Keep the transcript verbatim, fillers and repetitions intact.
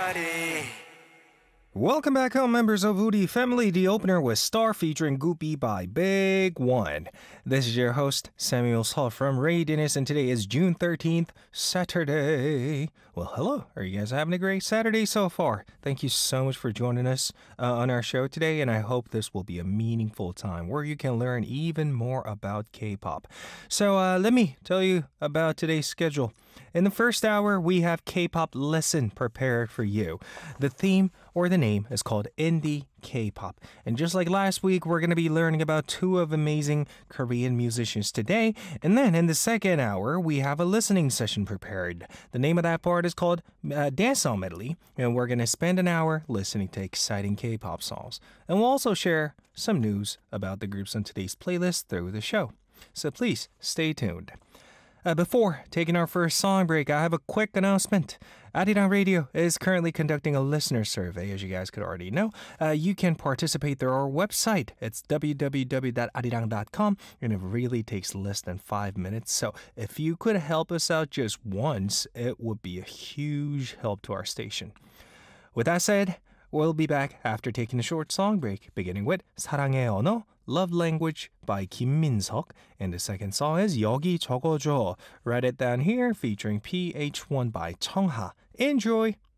Welcome back home, members of Woody Family. The opener was Star featuring Goopy by Big One. This is your host, Samuel Saul from Ray Dennis, and today is June thirteenth, Saturday. Well, hello. Are you guys having a great Saturday so far? Thank you so much for joining us uh, on our show today, and I hope this will be a meaningful time where you can learn even more about K-pop. So uh, let me tell you about today's schedule. In the first hour, we have K-pop lesson prepared for you. The theme or the name is called Indie K-pop. And just like last week, we're going to be learning about two of amazing Korean musicians today. And then in the second hour, we have a listening session prepared. The name of that part is called uh, Dance Song Medley. And we're going to spend an hour listening to exciting K-pop songs. And we'll also share some news about the groups on today's playlist through the show. So please stay tuned. Uh, before taking our first song break, I have a quick announcement. Arirang Radio is currently conducting a listener survey, as you guys could already know. Uh, you can participate through our website. It's w w w dot arirang dot com, and it really takes less than five minutes. So if you could help us out just once, it would be a huge help to our station. With that said, we'll be back after taking a short song break, beginning with 사랑의 언어, Love Language by Kim Min-seok. And the second song is 여기 적어줘. Write it down here, featuring P H one by Chungha. Enjoy!